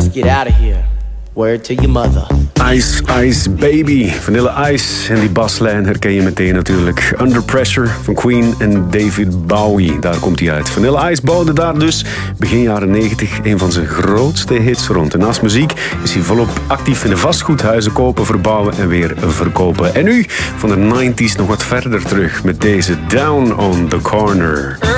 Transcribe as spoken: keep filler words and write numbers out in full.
Let's get out of here. Word to your mother. Ice, Ice Baby, Vanilla Ice. En die baslijn herken je meteen natuurlijk. Under Pressure van Queen en David Bowie. Daar komt hij uit. Vanilla Ice bouwde daar dus begin jaren negentig een van zijn grootste hits rond. En naast muziek is hij volop actief in de vastgoedhuizen kopen, verbouwen en weer verkopen. En nu van de negentig nog wat verder terug met deze Down on the Corner.